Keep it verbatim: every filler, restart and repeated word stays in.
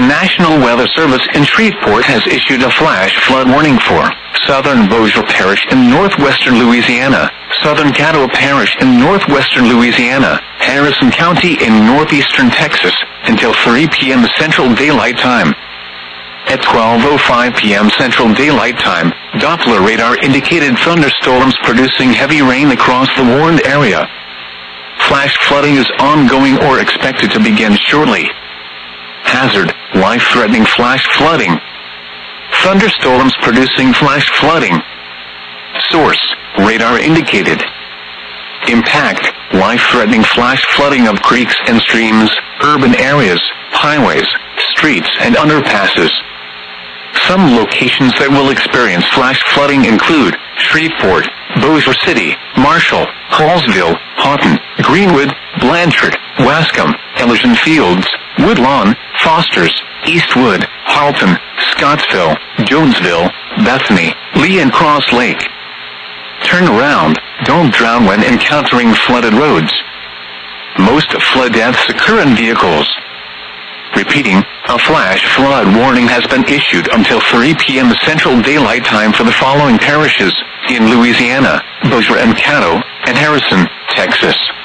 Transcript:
National Weather Service in Shreveport has issued a flash flood warning for southern Bossier Parish in northwestern Louisiana, southern Caddo Parish in northwestern Louisiana, Harrison County in northeastern Texas, until three p m Central Daylight Time. At twelve oh five p m Central Daylight Time, Doppler radar indicated thunderstorms producing heavy rain across the warned area. Flash flooding is ongoing or expected to begin shortly. Hazard, life-threatening flash flooding. Thunderstorms producing flash flooding. Source, radar indicated. Impact, life-threatening flash flooding of creeks and streams, urban areas, highways, streets and underpasses. Some locations that will experience flash flooding include Shreveport, Bossier City, Marshall, Hallsville, Houghton, Greenwood, Blanchard, Wascom, Ellerton Fields, Woodlawn, Fosters, Eastwood, Halton, Scottsville, Jonesville, Bethany, Lee and Cross Lake. Turn around, don't drown when encountering flooded roads. Most flood deaths occur in vehicles. Repeating, a flash flood warning has been issued until three p m Central Daylight Time for the following parishes in Louisiana, Bossier and Caddo, and Harrison, Texas.